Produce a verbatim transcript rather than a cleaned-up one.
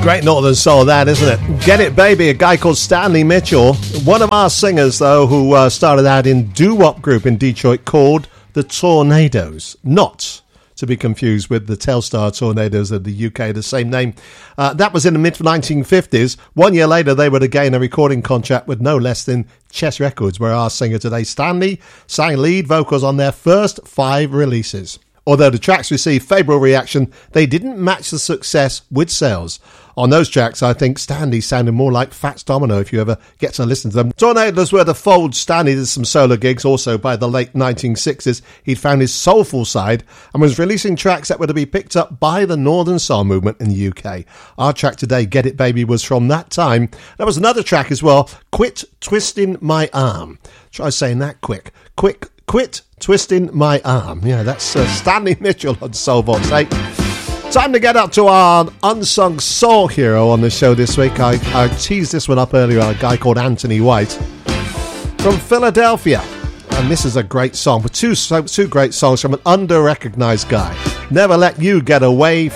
Great Northern Soul, that, isn't it? Get It Baby, a guy called Stanley Mitchell. One of our singers, though, who uh, started out in doo-wop group in Detroit called the Tornadoes. Not to be confused with the Telstar Tornadoes of the U K, the same name. Uh, that was in the mid nineteen fifties. One year later, they would gain a recording contract with no less than Chess Records, where our singer today, Stanley, sang lead vocals on their first five releases. Although the tracks received favourable reaction, they didn't match the success with sales. On those tracks, I think Stanley sounded more like Fats Domino if you ever get to listen to them. Tornadoes were the fold. Stanley did some solo gigs also by the late nineteen sixties. He'd found his soulful side and was releasing tracks that were to be picked up by the Northern Soul movement in the U K. Our track today, Get It Baby, was from that time. There was another track as well, Quit Twisting My Arm. Try saying that quick. Quick, quit twisting my arm. Yeah, that's uh, Stanley Mitchell on Soulbox eight. Time to get up to our unsung soul hero on the show this week. I, I teased this one up earlier, a guy called Anthony White from Philadelphia. And this is a great song, with two, two great songs from an under-recognized guy. Never Let You Get Away